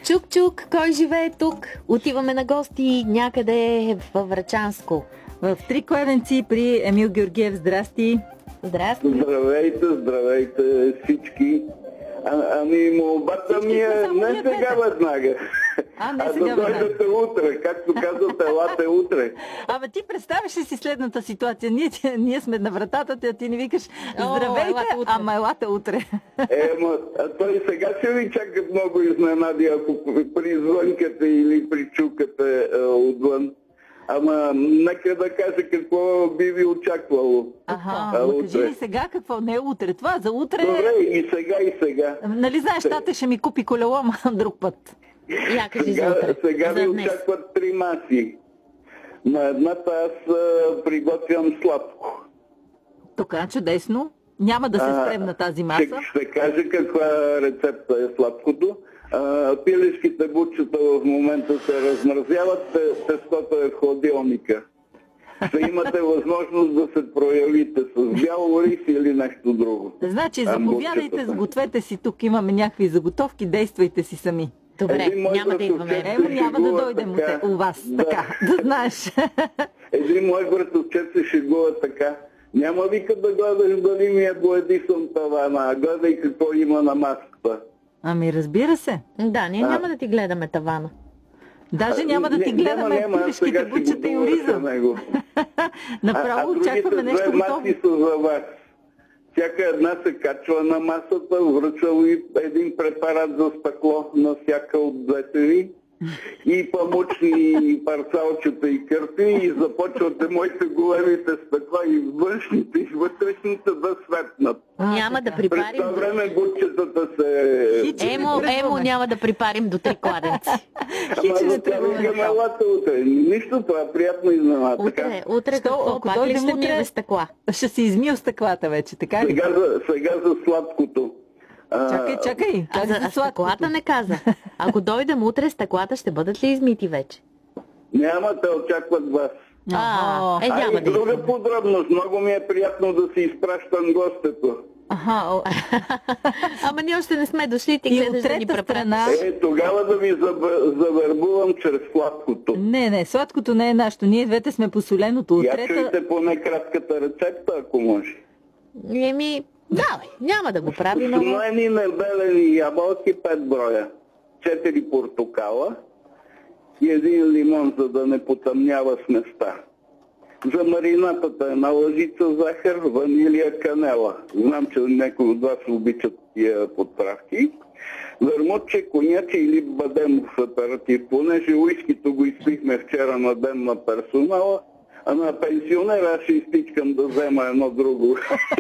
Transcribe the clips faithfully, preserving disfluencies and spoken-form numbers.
Чук-чук, кой живее тук? Отиваме на гости някъде във Врачанско. В Три кладенци при Емил Георгиев. Здрасти! Здрасти! Здравейте, здравейте всички! А, ами молбата ми е не сега веднага, а, не а сега да дойдете утре, както казвате, елате утре. Абе ти представяш ли си следната ситуация? Ние, ние сме на вратата, а ти ни викаш здравейте, елате утре. ама елате утре. Е, ма, а той сега ще ви чакат много изненади, ако при звънката или при чуката е, отвън. Ама нека да кажа какво би ви очаквало. Ага, а, кажи ли сега какво? Не утре. Това за утре... Добре, и сега, и сега. Нали знаеш, тате ще ми купи колело, ама друг път. Я кажи Сега, за утре. сега за ви днес. очакват три маси. На едната аз а, приготвям сладко. Така, чудесно. Няма да се спрем на тази маса. Ще, ще кажа каква рецепта е сладкото. А, пилешките бутчета в момента се размразяват, тестото е в хладилника. Ще имате възможност да се проявите с бял рис или нещо друго. Значи, А, заповядайте, бутчетата. сгответе си, тук имаме някакви заготовки, действайте си сами. Добре, Един мой няма да идваме. братовчет Ема се няма да шегува дойдем така. у вас, Да. така, да знаеш. Един мой братовчет се шегува така. Няма вика да гледаш дали ми е боядисан тавана, а гледай какво има на маската. Ами разбира се. Да, ние А. няма да ти гледаме тавана. Даже няма да ти Не, гледаме няма, няма, аз пилешките сега ще бутчета и готувам ориза. за него. Направо а, очакваме а нещо другите готово. две маси са за вас. Всяка една се качва на масата, връчва ви един препарат за стъкло на всяка от двете ви и памучни парцалчета и кърпи и започвате моите големите стъкла и външните и вътрешните да светнат. Няма да През припарим. това време бутчетата се... Хич. Емо, Тръгваме. емо, няма да припарим до три кладенци. Ама Хич не да тръгваме викаме направо. елата утре. Нищо, това е приятно изненада. Утре, утре Що, какво? ако Пак ли дойдем ще утре? мием стъкла? Ще си измил стъклата вече, така ли? Сега за, сега за сладкото. А, Чакай, чакай. А Как за за а сладкото? стъклата не каза. Ако дойдем утре, стъклата ще бъдат ли измити вече? Няма те очакват вас. А, е, А няма и да друга идваме. подробност. Много ми е приятно да си изпращам гостето. Аха, о, Ама ние още не сме дошли, ти и гледаш от да ни трета препратиш. страна... Е, тогава да ви заб- завербувам чрез сладкото. Не, не, сладкото не е нашето. Ние двете сме по соленото. От Я трета... чуйте поне кратката рецепта, ако може. Еми, давай, няма да го правим, ама... Смлени небелени ябълки пет броя. четири портокала и един лимон, за да не потъмнява сместа. За маринатата една лъжица захар, ванилия, канела. Знам, че някои от вас обичат тия подправки. Вермутче, коняче или бадемов аператив. Понеже уискито го изпихме вчера на ден на персонала, а на пенсионера аз ще изтичкам да взема едно друго.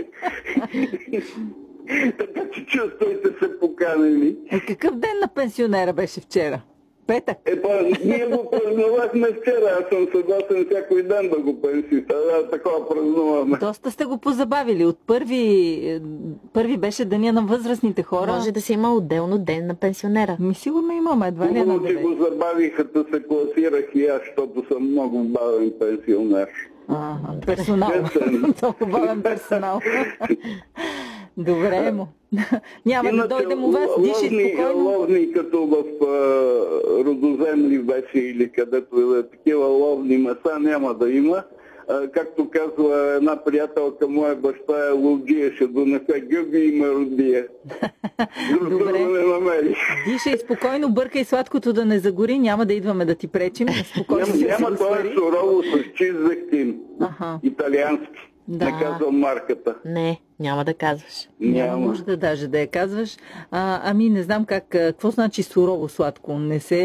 Така че чувствайте се поканени. Е, какъв ден на пенсионера беше вчера? Петък. Е, па, ние го празнувахме вчера, аз съм съгласен всякой ден да го пенсита, да, такова празнуваме. Доста сте го позабавили. От първи, е, първи беше деня на възрастните хора. Може да си има отделно ден на пенсионера. Ми сигурно имаме, едва ли е на Хубаво, че девет. го забавиха, да се класирах и аз, защото съм много бавен пенсионер. Ага, персонал. Честен. Много бавен персонал. Добре, му. Няма да Иначе дойдем у вас, дишай ловни, спокойно. ловни като в а, Родоземли беше или където и да е, такива ловни меса няма да има. А, както казва една приятелка, моя баща е ловджия, ще донесе гъби и меродия. Друго Добре. не намерих. Дишай спокойно, бъркай сладкото да не загори, няма да идваме да ти пречим. Спокойно Няма, си няма го това е свари. сурово с чист зехтин. Аха. Италиански. Да. Не казвам марката. Не, няма да казваш. Няма нужда даже да я казваш. А, ами не знам как, какво значи сурово сладко. Не се